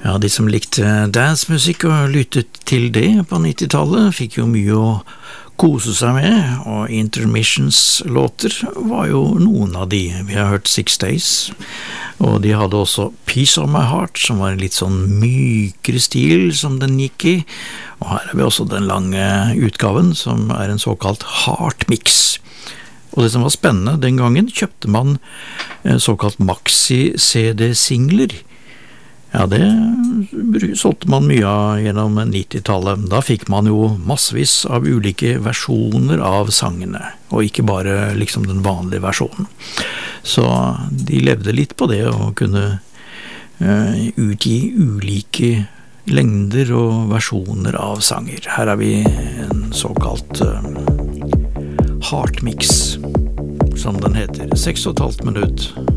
Ja, de som likte dancemusikk og lyttet til det på 90-tallet fikk jo mye å kose seg med, og Intermissions låter var jo noen av de. Vi har hørt 6 Days, og de hadde også Piece of My Heart, som var en litt sånn mykere stil som den gikk i, og her har vi også den lange utgaven, som er en såkalt Heart Mix. Og det som var spennende den gangen, kjøpte man såkalt maxi-CD-singler. Ja, det solgte man mye av gjennom 90-tallet. Da fikk man jo massevis av ulike versjoner av sangene, og ikke bare liksom den vanlige versjonen. Så de levde litt på det å kunne utgi ulike lengder og versjoner av sanger. Her har vi en såkalt Heart Mix, som den heter. 6,5 minutter.